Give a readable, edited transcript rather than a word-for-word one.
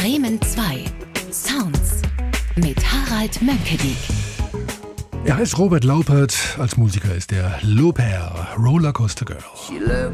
Bremen 2 Sounds mit Harald Mönckeberg. Er heißt Robert Laupert, als Musiker ist er Lauper, Rollercoaster Girl. She looked